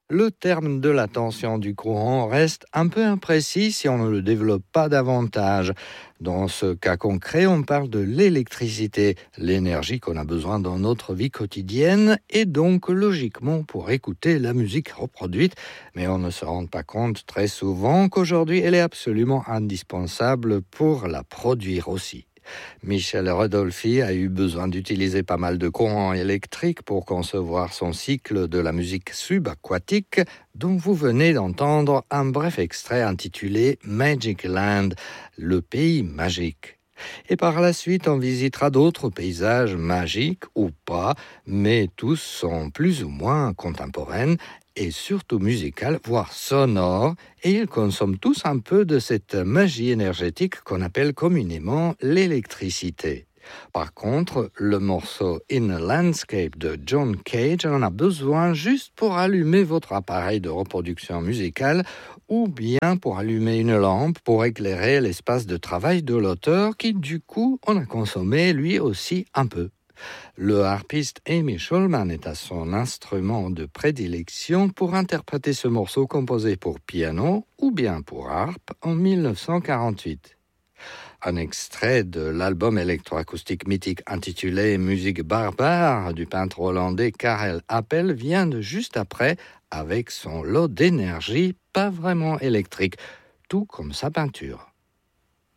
Le terme de la tension du courant reste un peu imprécis si on ne le développe pas davantage. Dans ce cas concret, on parle de l'électricité, l'énergie qu'on a besoin dans notre vie quotidienne et donc logiquement pour écouter la musique reproduite. Mais on ne se rend pas compte très souvent qu'aujourd'hui elle est absolument indispensable pour la produire aussi. Michel Rodolphi a eu besoin d'utiliser pas mal de courant électrique pour concevoir son cycle de la musique subaquatique, dont vous venez d'entendre un bref extrait intitulé Magic Land, le pays magique. Et par la suite, on visitera d'autres paysages magiques ou pas, mais tous sont plus ou moins contemporains et surtout musicales, voire sonores, et ils consomment tous un peu de cette magie énergétique qu'on appelle communément l'électricité. Par contre, le morceau In a Landscape de John Cage en a besoin juste pour allumer votre appareil de reproduction musicale ou bien pour allumer une lampe pour éclairer l'espace de travail de l'auteur qui, du coup, en a consommé lui aussi un peu. Le harpiste Amy Schulman est à son instrument de prédilection pour interpréter ce morceau composé pour piano ou bien pour harpe en 1948. Un extrait de l'album électroacoustique mythique intitulé Musique barbare du peintre hollandais Karel Appel vient de juste après avec son lot d'énergie pas vraiment électrique, tout comme sa peinture.